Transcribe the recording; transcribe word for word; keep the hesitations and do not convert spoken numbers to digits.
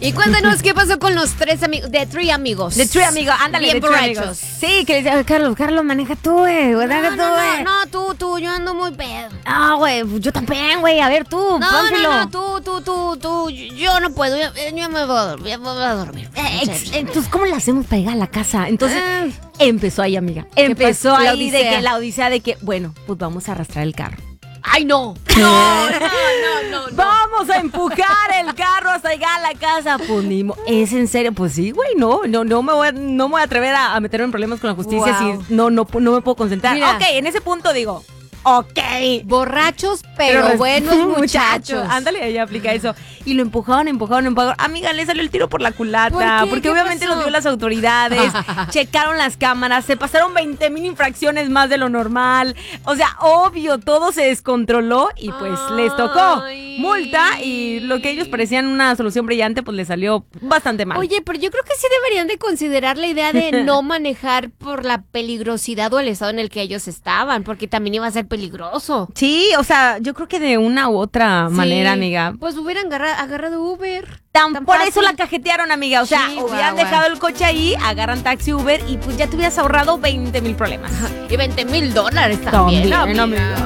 Y cuéntanos qué pasó con los tres amigos, de tres amigos. De tres amigos, ándale, Bien de tres borrachos. amigos. Sí, que le decía, Carlos, Carlos, maneja tú, güey. Maneja No, tú, no, güey. no, no, tú, tú, yo ando muy pedo. Ah, güey, yo también, güey. A ver, tú, No, Pánfilo. no, no, tú, tú, tú, tú, yo no puedo, yo, yo me voy a dormir, yo me voy a dormir. Eh, ex- Entonces, ¿cómo le hacemos para llegar a la casa? Entonces, Eh. empezó ahí, amiga. Empezó pasó? La ahí de odisea. que la odisea de que, bueno, pues vamos a arrastrar el carro. Ay, no. No, no, no, no, no. Vamos a empujar el carro hasta llegar a la casa. Pues ni mo- ¿Es en serio? Pues sí, güey, no, no, no me voy a, no me voy a atrever a, a meterme en problemas con la justicia Wow. si no, no, no me puedo concentrar. Mira. Ok, en ese punto digo, ok. Borrachos, pero, res- buenos muchachos. Ándale, ella aplica eso. Y lo empujaron, empujaron, empujaron. Amiga, le salió el tiro por la culata. ¿Por qué? Porque ¿Qué obviamente pasó? los vio las autoridades. Checaron las cámaras. Se pasaron veinte mil infracciones más de lo normal. O sea, obvio, todo se descontroló. Y pues les tocó Ay. multa. Y lo que ellos parecían una solución brillante, pues les salió bastante mal. Oye, pero yo creo que sí deberían de considerar la idea de no manejar por la peligrosidad o el estado en el que ellos estaban, porque también iba a ser peligroso. Sí, o sea, yo creo que de una u otra manera, Sí, amiga. Pues hubieran agarra- agarrado Uber. Tan, Tan por fácil. eso la cajetearon, amiga. O sea, Sí, hubieran guau, dejado guau. el coche ahí, agarran taxi Uber y pues ya te hubieras ahorrado veinte mil problemas. Y veinte mil dólares también, También, amiga. amiga.